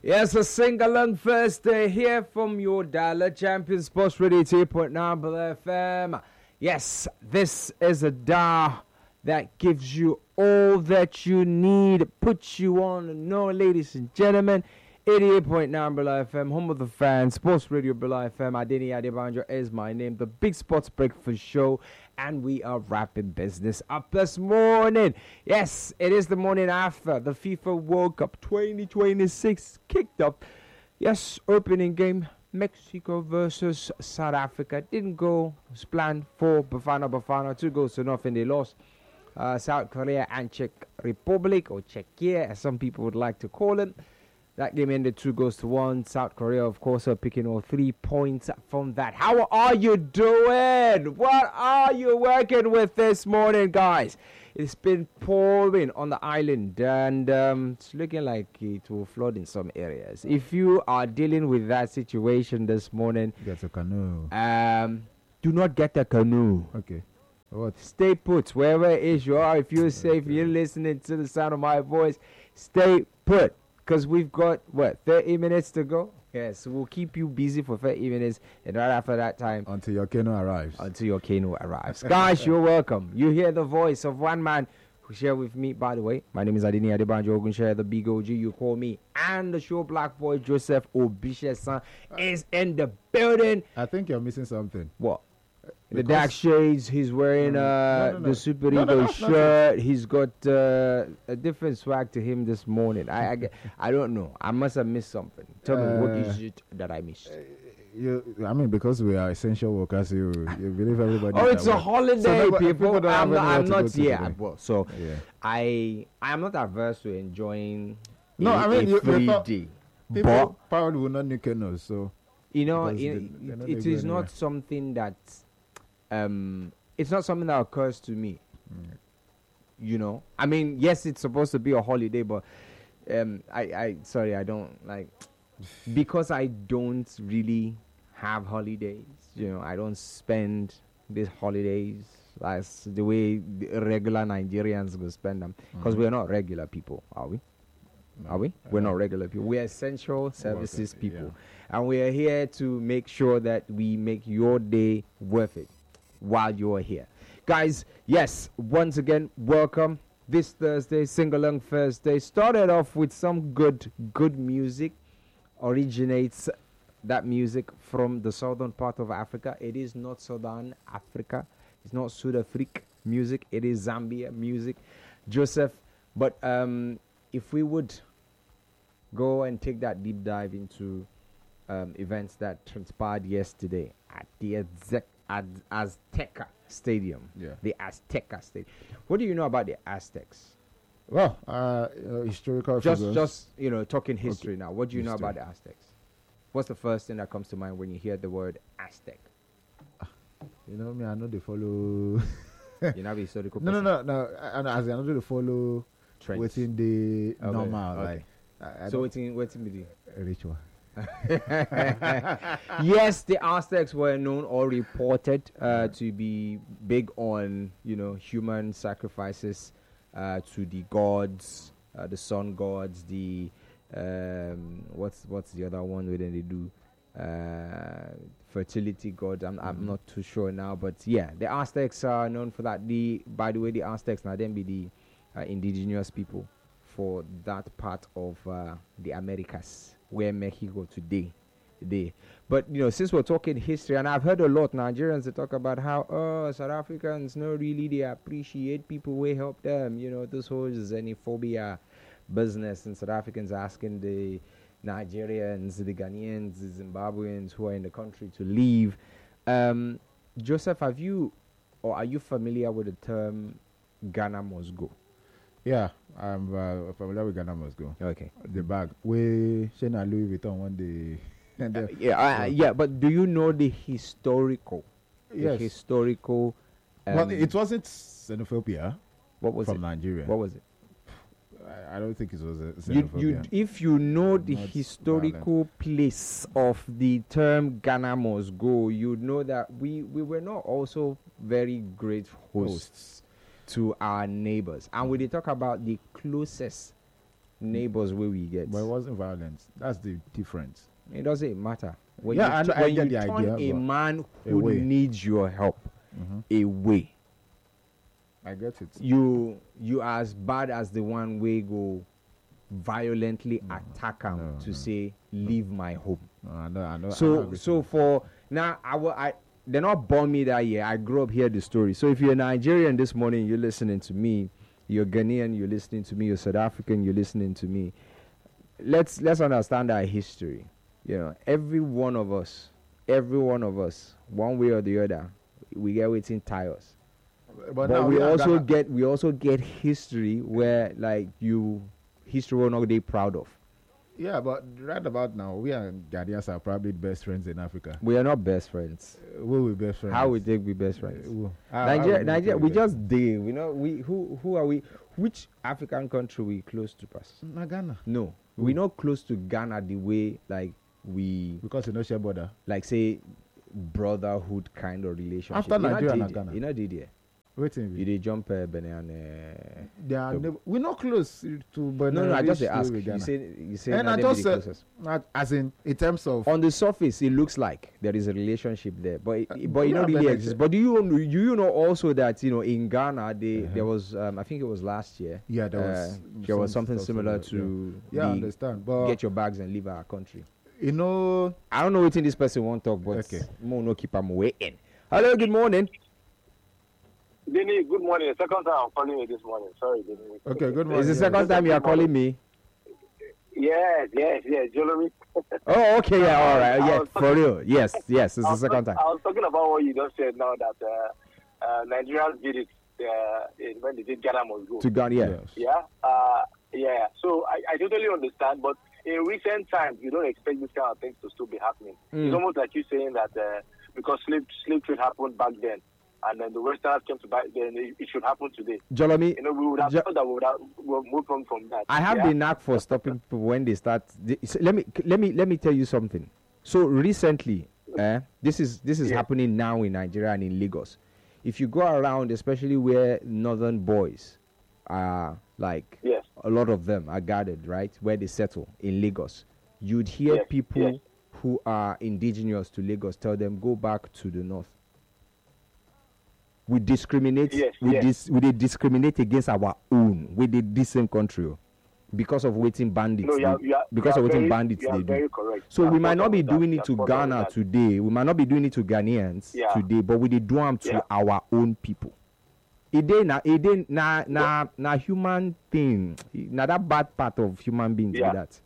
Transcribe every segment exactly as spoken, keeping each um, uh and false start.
Yes, a sing-along Thursday here from your dialer, Champion Sports Radio two point nine F M. Yes, this is a dial that gives you all that you need, puts you on the know, ladies and gentlemen. eighty-eight point nine F M, home of the fans, Sports Radio F M. Adeni Adebanjo is my name, the Big Sports Breakfast Show, and we are wrapping business up this morning. Yes, it is the morning after the FIFA World Cup twenty twenty-six kicked up. Yes, opening game, Mexico versus South Africa. Didn't go as planned for Bafana Bafana. Two goals to nothing. They lost. Uh, South Korea and Czech Republic, or Czechia, as some people would like to call it. That game ended two goals to one. South Korea, of course, are picking all three points from that. How are you doing? What are you working with this morning, guys? It's been pouring on the island, and um, it's looking like it will flood in some areas. If you are dealing with that situation this morning, get a canoe. Um, do not get a canoe. Okay. What? Stay put wherever it is you are. If you're safe, you're listening to the sound of my voice, stay put. Because we've got, what, thirty minutes to go? Yes, so we'll keep you busy for thirty minutes. And right after that time... Until your canoe arrives. Until your canoe arrives. Guys, you're welcome. You hear the voice of one man who share with me, by the way. My name is Adini Adebanjo Ogunshare, the big O G, you call me. And the show Black Boy Joseph Obishesan is in the building. I think you're missing something. What? The dark shades, he's wearing uh, no, no, no. the Super no, Ego no, no, shirt. He's got uh, a different swag to him this morning. I, I, I don't know. I must have missed something. Tell uh, me, what is it that I missed? Uh, you, I mean, because we are essential workers, you, you believe everybody. Oh, it's a work. holiday, so never, people. people I'm not, I'm not here. Today. Well, so yeah. I, I'm not averse to enjoying no, a, I mean, a you, free you day. People probably will not need canoes, so you know, it, they, it, it is not something that. Um, it's not something that occurs to me. Mm. You know, I mean, yes, it's supposed to be a holiday, but um, I, I, sorry, I don't like because I don't really have holidays. You know, I don't spend these holidays as the way the regular Nigerians will spend them because mm. we're not regular people, are we? No. Are we? We're not regular people. We're essential services okay, people, yeah. And we are here to make sure that we make your day worth it. While you're here, guys, yes, once again, welcome this Thursday, Sing-along Thursday. Started off with some good, good music. Originates that music from the southern part of Africa. It is not Southern Africa. It's not South Africa music. It is Zambia music, Joseph. But um, if we would go and take that deep dive into um, events that transpired yesterday at the exec. At Azteca Stadium, yeah, the Azteca Stadium. What do you know about the Aztecs? Well, uh, uh, historical just, figures. just you know, talking history okay. now. What do you history. know about the Aztecs? What's the first thing that comes to mind when you hear the word Aztec? You know me, I know they follow. You know the historical. No, no, no, no. I, I, as I know they follow. Trends. Within the okay. normal, okay. like. I, I so waiting, waiting with you. Ritual. Yes, the Aztecs were known or reported uh, to be big on, you know, human sacrifices uh, to the gods, uh, the sun gods, the um, what's what's the other one where they do uh, fertility gods. I'm mm-hmm. I'm not too sure now, but yeah, the Aztecs are known for that. The by the way, the Aztecs now then be the uh, indigenous people for that part of uh, the Americas. Where Mexico today, today. But you know, since we're talking history, and I've heard a lot Nigerians that talk about how oh South Africans no really they appreciate people who help them. You know, this whole xenophobia business, and South Africans asking the Nigerians, the Ghanaians, the Zimbabweans who are in the country to leave. Um, Joseph, have you or are you familiar with the term Ghana must go? Yeah, I'm uh, familiar with Ghana must go. Okay. The bag. We Shena Louis Vuitton one day. Uh, yeah, uh, yeah, but do you know the historical? Yes. The historical. Um, well, it wasn't xenophobia. What was from it? Nigeria. What was it? I, I don't think it was a xenophobia. You, you, if you know the Not historical violent. place of the term Ghana must go, you know that we, we were not also very great hosts. hosts. To our neighbors, and when they talk about the closest neighbors where we get. But it wasn't violence. That's the difference. It doesn't matter. When Yeah, you, I t- know- I when get you the turn idea, a but man who away. needs your help Mhm. away, I get it. you you are as bad as the one way go violently attack him no, to no. say leave my home. No, I know. I know. I know So everything. so for now, I will I they're not born me that year. I grew up here the story. So if you're Nigerian this morning, you're listening to me. You're Ghanaian, you're listening to me. You're South African, you're listening to me. Let's let's understand our history. You know, every one of us, every one of us, one way or the other, we get waiting tires. But, now we are also Ghana- get we also get history where like you history we're not they proud of. Yeah, but right about now, we and Ghanaians are probably the best friends in Africa. We are not best friends. Uh, we will be best friends. How we think we best friends? Uh, who- how- how Nigeria, we Nigeria, be we best just deal. We know we who who are we? Which African country we close to pass? friends? Na Ghana. No, we not close to Ghana the way like we Because you know share border. like say brotherhood kind of relationship. After You not Nigeria did and it. Ghana. You know did it. Waiting. You did jump uh, Benin and uh, They are the- neighbor- we're not close to but no no. I just dey still ask. with You Ghana. say you say And na I them be just the said- closest. Not as in in terms of On the surface, it looks like there is a relationship there, but it, Uh, but it yeah, not but really like- exists. But do you know, you know also that you know in Ghana they Uh-huh. there was um, I think it was last year. yeah, there was uh, there was some something stuff similar like that, yeah. to Yeah, I the understand. But get your bags and leave our country. you know, I don't know what this person won't talk, but Okay. more no keep them waiting. Hello, good morning. Denny, good morning. The second time I'm calling you this morning. Sorry, Denny. okay, good morning. Is the yeah. second time you are calling me? Yes, yes, yes. Jolomi. Oh, okay, yeah, all right, I yeah, was for real, yes, yes, it's I the was second talk- time. I was talking about what you just said now that uh, uh, Nigerians did it uh, in- when they did Ghana must go. To Ghana, yeah. Yes. Yeah, uh, yeah. So I, I totally understand, but in recent times, you don't expect this kind of things to still be happening. Mm. It's almost like you saying that uh, because slave slave trade happened back then, and then the Westerners came to back then, it, it should happen today. Jolomi, You know, we would have Jo- thought that we would have we'll move on from that. I have yeah? the knack for stopping people when they start. The, so let me let me let me tell you something. So recently, eh, this is this is Yeah. happening now in Nigeria and in Lagos. If you go around, especially where northern boys are, like Yes. a lot of them are gathered, right, where they settle in Lagos, you'd hear Yes, people yes. who are indigenous to Lagos tell them go back to the north. We discriminate. Yes, we yes. dis, we dey discriminate against our own. We did this same country oh, because of waiting bandits. No, you are, dey- you are, because you of are waiting very, bandits you are they do. very correct. So You are we might spot not on be with that. doing You it are to spot on with Ghana that. today. We might not be doing it to Ghanaians Yeah. today, but we dey do them to Yeah. our own people. It dey na it dey na na na human thing. Na that bad part of human beings be Yeah. that.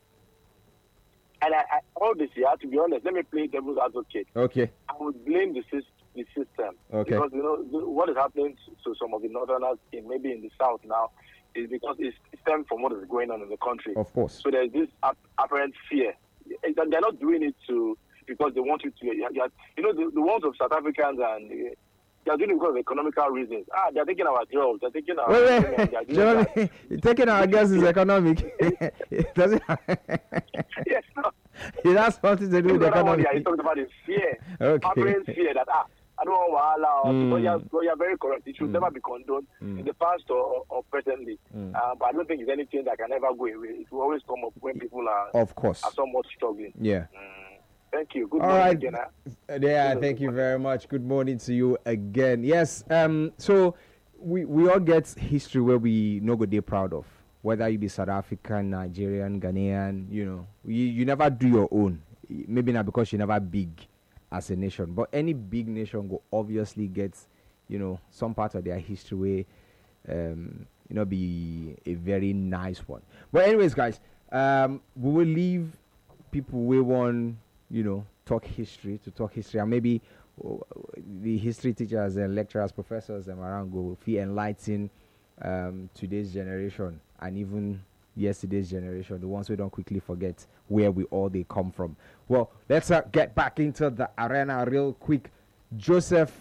And I, I, all this, yeah, to be honest, let me play devil's advocate. Okay. I would blame the, sys- the system. Okay. Because, you know, the, what is happening to, to some of the northerners, in, maybe in the south now, is because it's stemmed from what is going on in the country. Of course. So there's this ap- apparent fear. It's that they're not doing it to because they want you to. You, you, you know, the, the ones of South Africans and uh, they're doing it because of economical reasons. Ah, they're taking our jobs. They're taking our. Wait, women, wait, they're doing Jeremy, taking our guess is economic. It doesn't. that. Yes, no. It has something to do with The other one, economic. yeah, he's talking about is fear. Okay. Apparent fear that ah, I don't want wahala. Mm. Because you're, well, you're very correct. It should Mm. never be condoned Mm. in the past or, or presently. Mm. Uh, but I don't think it's anything that can ever go away. It will always come up when people are, Of course. are somewhat struggling. Yeah. Mm. Thank you. Good All morning right. again. Huh? Uh, Yeah, thank you very much. Good morning to you again. Yes, um, so we, we all get history where we no go dey proud of. Whether you be South African, Nigerian, Ghanaian, you know, you, you never do your own. Maybe not because you're never big as a nation, but any big nation go obviously get, you know, some part of their history where, um, you know, be a very nice one. But anyways, guys, um, we will leave people we want, you know, talk history to talk history, and maybe uh, the history teachers and lecturers, professors, and around go feel enlighten um, today's generation and even yesterday's generation, the ones who don't quickly forget where we all they come from. Well, let's uh, get back into the arena real quick. Joseph,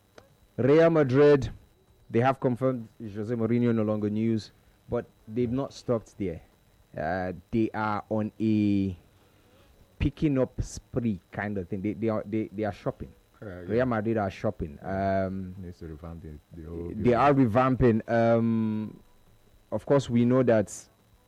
Real Madrid, they have confirmed Jose Mourinho no longer news, but they've not stopped there. Uh, they are on a picking up spree kind of thing. They they are they, they are shopping. Uh, yeah. Real Madrid are shopping. Um, Needs to revamp the, the whole. they are revamping. Um, of course, we know that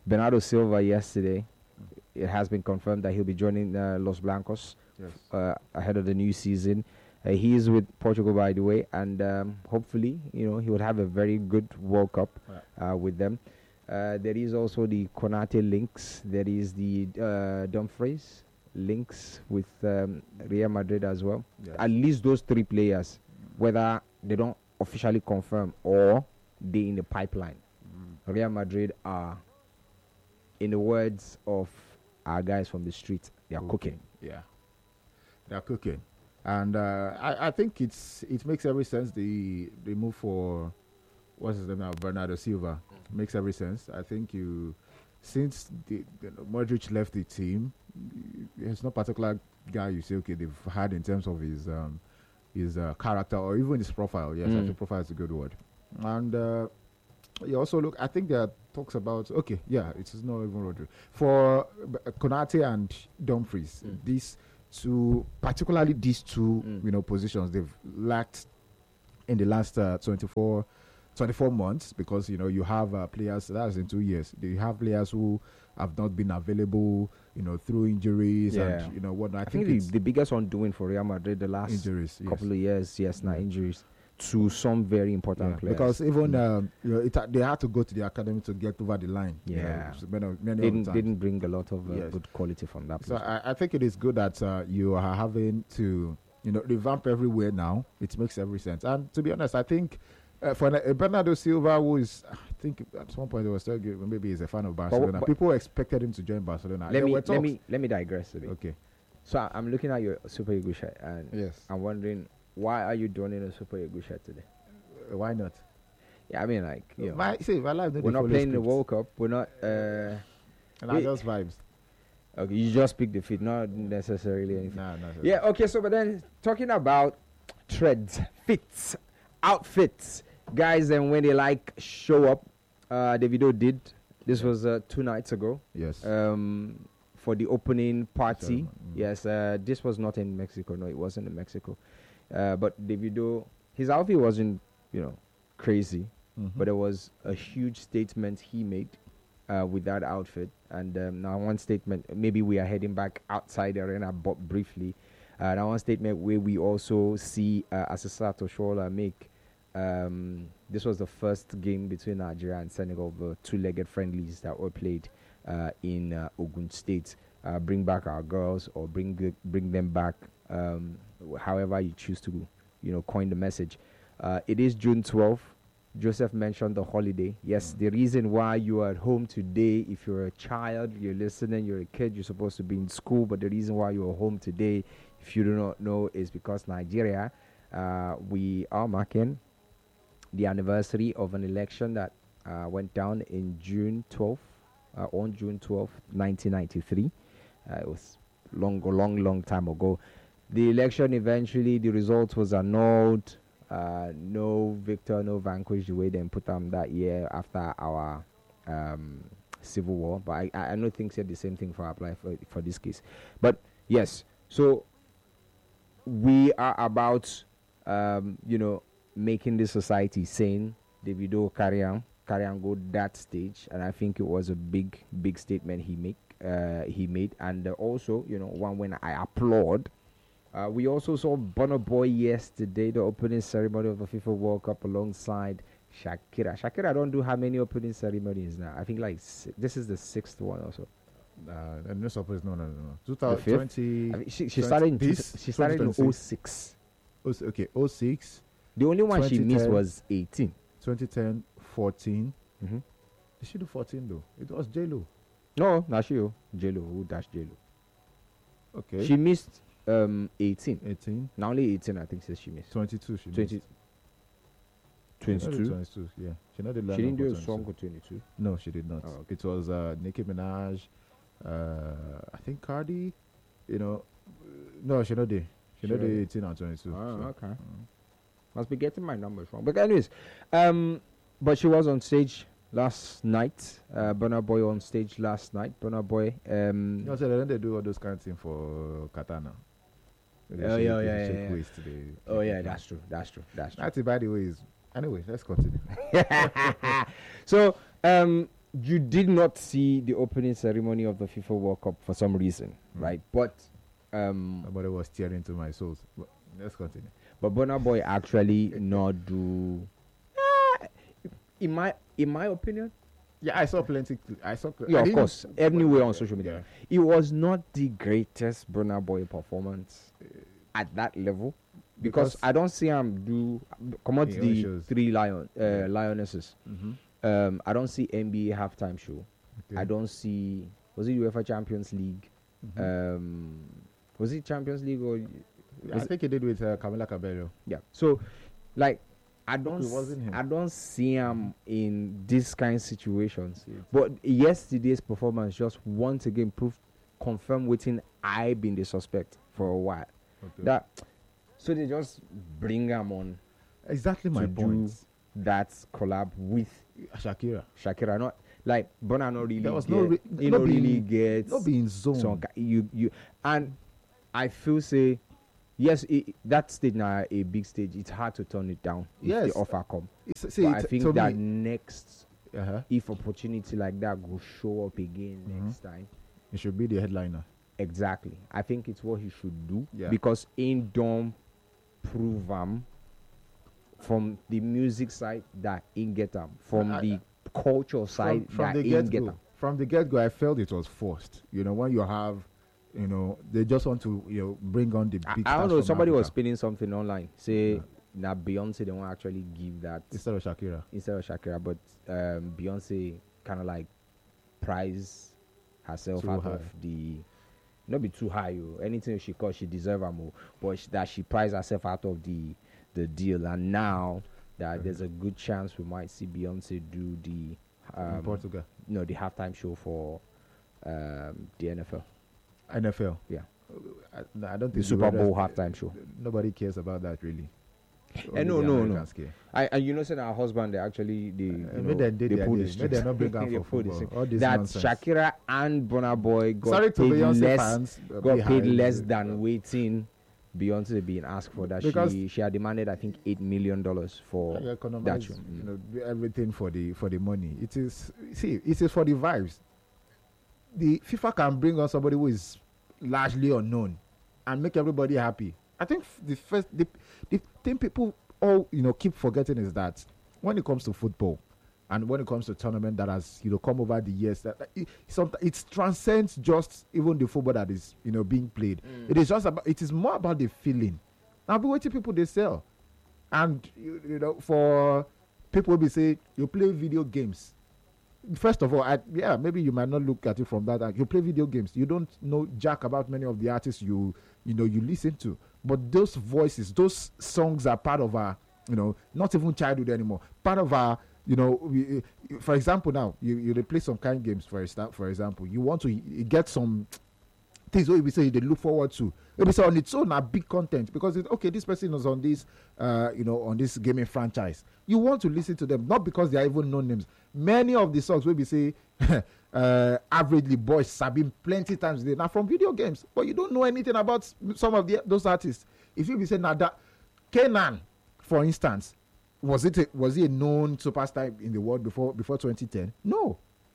Bernardo Silva yesterday. It has been confirmed that he'll be joining uh, Los Blancos Yes. uh, ahead of the new season. Uh, he is with Portugal, by the way, and um, hopefully, you know, he would have a very good World Cup uh, with them. Uh, there is also the Konate links. There is the uh, Dumfries links with um, Real Madrid as well. Yes. At least those three players, whether they don't officially confirm or they in the pipeline. Mm. Real Madrid are, in the words of our guys from the street, they are cooking. Yeah, they are cooking, and uh, I, I think it's it makes every sense. The the move for what's his name now, Bernardo Silva, mm. makes every sense. I think you since the, the Modric left the team, it's no particular guy you say okay they've had in terms of his um, his uh, character or even his profile. Yes, Mm. I think profile is a good word, and. Uh, You also look. I think there are talks about. Okay, yeah, it is not even Rodri for uh, Konate and Dumfries. Mm. These two, particularly these two, Mm. you know, positions they've lacked in the last uh, twenty-four, twenty-four months because you know you have uh, players that's in two years. You have players who have not been available, you know, through injuries Yeah. and you know what. I, I think, think it's the, the biggest undoing for Real Madrid the last injuries. Yes. couple of years, yes, now Mm. injuries to some very important Yeah, players. because even Mm. um, you know, it, ha- they had to go to the academy to get over the line. you know, Yeah. so many, of- many of didn't the times. didn't bring a lot of uh, Yes. good quality from that. So place. I, I think it is good that uh, you are having to, you know, revamp everywhere now. It makes every sense. And to be honest, I think uh, for uh, Bernardo Silva, who is, I think at some point he was still good, maybe he's a fan of Barcelona. but- People expected him to join Barcelona. let There me were let talks- me let me digress a bit. Okay. So I- I'm looking at your Super Eagles shirt and Yes. I'm wondering why are you donning a Super Eagles shirt today? Uh, why not? Yeah, I mean like you know, My, see, my life, no we're dey not follow playing the scripts. World Cup. We're not. Uh, And I we- just vibes. okay, you just pick the fit, not necessarily anything. Nah, nah, nah. Yeah, okay, so but then talking about treads, fits, outfits, guys, and when they like show up, uh, Davido did. This was uh, two nights ago Yes. um, for the opening party. Ceremony, mm. Yes, uh, this was not in Mexico. No, it wasn't in Mexico. Uh, but Davido, his outfit wasn't, you know, crazy, Mhm. but it was a huge statement he made uh, with that outfit. And um, now one statement, maybe we are heading back outside the arena, but briefly. Uh, now one statement where we also see uh, Asisa Toshola make. Um, this was the first game between Nigeria and Senegal, the two-legged friendlies that were played uh, in uh, Ogun State. Uh, bring back our girls, or bring g- bring them back, um, however you choose to, you know, coin the message. Uh, it is June twelfth. Joseph mentioned the holiday. Yes, Mm. the reason why you are at home today, if you're a child, you're listening, you're a kid, you're supposed to be in school, but the reason why you're home today, if you do not know, is because Nigeria, uh, we are marking the anniversary of an election that uh, went down in June twelfth, uh, on June twelfth, nineteen ninety-three. Uh, it was long, long, long time ago. The election eventually, the result was annulled. Uh, no victor, no vanquished, the way they put them that year after our um, civil war. But I, I I don't think said the same thing for apply for, for this case. But yes, so we are about, um, you know, making this society sane. Davido carry on, carry on, go that stage, and I think it was a big, big statement he make, uh, he made, and uh, also, you know, one when I applaud. Uh, we also saw Burna Boy yesterday, the opening ceremony of the FIFA World Cup alongside Shakira. Shakira don't do how many opening ceremonies now? I think like si- this is the sixth one or so. Uh, and no suppose no no no no. The twenty fifth? twenty. I mean, she she twenty started in two, this she started in twenty oh twenty-six. six. Oh, s- okay, oh six, The only one she missed twenty ten. was eighteen. twenty ten, fourteen. Mm-hmm. Did she do fourteen though? It was J-Lo. No, not she. oh. J-Lo, who dashed J-Lo? Okay. She missed um eighteen. eighteen. Not only eighteen, I think says she missed. twenty-two she twenty. missed. She not did twenty-two. twenty-two, yeah. She not did She London didn't do for a song twenty-two. for twenty-two. No, she did not. Oh, okay. It was uh, Nicki Minaj, uh, I think Cardi, you know. uh, No, she not did. She She not not did did. eighteen and twenty-two. Oh, so, okay. mm. Must be getting my numbers wrong. But anyways, um, but she was on stage last night. Uh, Burna Boy on stage last night. Burna Boy. Um, You know, so then they do all those kind of things for Katana. They Oh, shake- yeah, they yeah, shake yeah, yeah. waist, they oh shake yeah, it. that's true. That's true. That's true. That, by the way, is anyway. Let's continue. So um, you did not see the opening ceremony of the FIFA World Cup for some reason, Mm. right? But um, Nobody was tearing into my soul. But let's continue. but Burna Boy actually not do. Ah, in my in my opinion, Yeah, I saw plenty. I saw. Pl- yeah, I of didn't- course, anywhere on social media, Yeah. it was not the greatest Burna Boy performance at that level because, Because- I don't see him do come out He the only shows- three lion uh, Yeah. lionesses. Mhm. Um, I don't see N B A halftime show. Okay. I don't see. Was it UEFA Champions League? Mhm. Um, was it Champions League or? I was it- think he did with uh, Camila Cabello. Yeah. So, like, I don't. It wasn't s- him. I don't see him in these kind of situations. See it. But yesterday's performance just once again proved, confirm waiting I been the suspect for a while. Okay. That. So they just bring him on exactly my to do point. that collab with Shakira. Shakira. Not like Burna. Not really. There was get, no re- you no know, really being- get Not being zone. some ki- you you and I feel say yes it, that stage now a big stage. It's hard to turn it down if Yes. the offer come. It's, see, But I it- think to that me, next uh-huh, if opportunity like that will show up again Mhm. next time. it should be the headliner. Exactly. I think it's what he should do Yeah. because in don't prove him from the music side that in get him from I- the culture From, side from that the in get get go, him. from the get go, I felt it was forced. You know, when you have, you know, they just want to, you know, bring on the I, big. I don't stars know. from Somebody was Africa spinning something online. Say Yeah. now Beyonce they won't actually give that instead of Shakira. instead of Shakira, but um, Beyonce kind of like prize herself Too out high. of the not be too high. Oh. Anything she cause she deserve her more, but sh- that she prize herself out of the the deal, and now that Mhm. there's a good chance we might see Beyonce do the in um, Portugal, no the halftime show for um, the N F L, N F L. Yeah. I, no, I don't the think Super Raiders- Bowl halftime show. Nobody cares about that really. Eh, no, Only the no, no. Americans care. I and you know, saying our husband, they actually they, you Uh, know, make them did they their pull day. the Make strings. them not bring am They for pull the football. strings. All this that nonsense. Shakira and Burna Boy got Sorry to paid Beyonce less, fans. uh, got paid behind less the- than waiting Beyonce being asked for that. Because- She she had demanded I think eight million dollars for You that economize, show. you know, do everything for the for the money. It is see, it is for the vibes. The FIFA can bring on somebody who is largely unknown and make everybody happy. I think f- the first the, the thing people all you know keep forgetting is that when it comes to football and when it comes to tournament that has you know come over the years that, that it, some, it transcends just even the football that is you know being played. It is just about it is more about the feeling. Now be waiting people they sell. And you, you know, for people will be say you play video games. First of all, I, yeah, maybe you might not look at it from that. Like, you play video games. You don't know jack about many of the artists you you know you listen to. But those voices, those songs are part of our, you know, not even childhood anymore. Part of our, you know, we, for example, now you you dey play some kind games. For example, for example, you want to y- get some things where we say they look forward to. Maybe say on its own are big content because it's okay. This person is on this, uh, you know, on this gaming franchise. You want to listen to them not because they are even known names. Many of the songs will be say, uh, averagely boys sabbing plenty times a day now from video games, but you don't know anything about s- some of the those artists. If you be saying now that Kenan, for instance, was it a, was he a known superstar in the world before before twenty ten? No.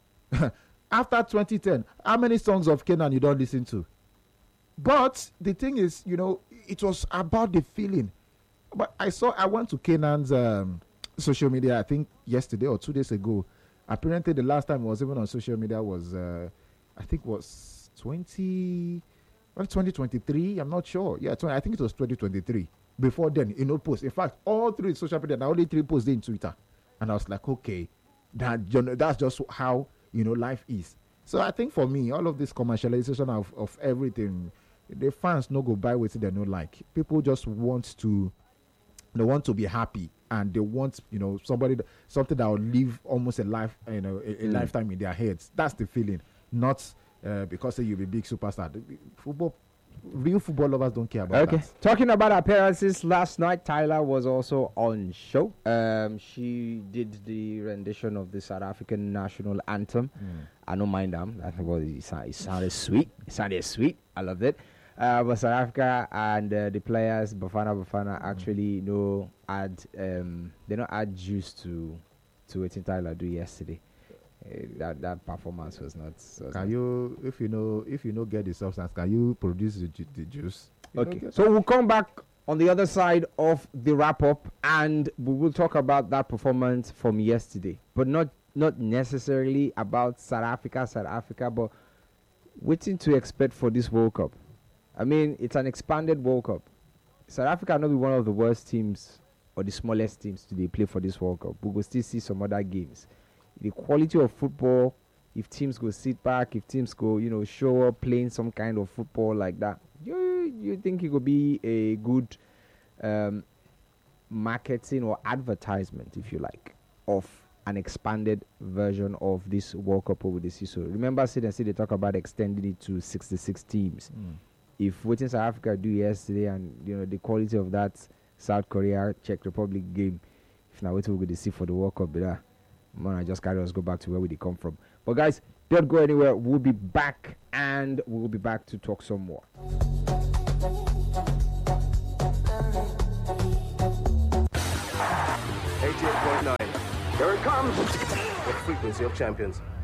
After twenty ten, how many songs of Kenan you don't listen to? But the thing is, you know, it was about the feeling. But I saw, I went to Kenan's um, social media, I think yesterday or two days ago. Apparently, the last time I was even on social media was, uh, I think, was twenty, well, twenty twenty-three. I'm not sure. Yeah, twenty, I think it was twenty twenty-three. Before then, you know, post. In fact, all three social media, now only three posts in Twitter. And I was like, okay, that you know, that's just how, you know, life is. So I think for me, all of this commercialization of, of everything, the fans no go buy what they no like. People just want to, they want to be happy, and they want you know somebody that, something that will live almost a life you know a, a Mm. lifetime in their heads. That's the feeling, not uh, because say you'll be a big superstar. The- the Football, real football lovers don't care about Okay. that. Talking about appearances, last night Tyler was also on show. Um, she did the rendition of the South African national anthem. Mm. I don't mind them. I think well, it, sound, it sounded sweet. It sounded sweet. I loved it. Uh, but South Africa and uh, the players, Bafana Bafana, actually you know add um they don't add juice to to what Tyler do yesterday. uh, that that performance was not. Was Can not. you, if you know, if you know, get the substance, can you produce the, ju- the juice? You Okay, know, so we'll come back on the other side of the wrap up, and we will talk about that performance from yesterday, but not not necessarily about South Africa, South Africa, but waiting to expect for this World Cup. I mean, it's an expanded World Cup. South Africa not be one of the worst teams or the smallest teams to they play for this World Cup. We will still see some other games. The quality of football, if teams go sit back, if teams go, you know, show up playing some kind of football like that, you you think it could be a good um, marketing or advertisement, if you like, of an expanded version of this World Cup over the season. So remember, see, they say they talk about extending it to sixty-six teams. Mm. If what in South Africa do yesterday, and you know the quality of that South Korea Czech Republic game, if now what we're going to see for the World Cup, but man, I just carry us go back to where we come from. But guys, don't go anywhere. We'll be back, and we'll be back to talk some more. eighty-eight point nine. Here it comes. The frequency of champions.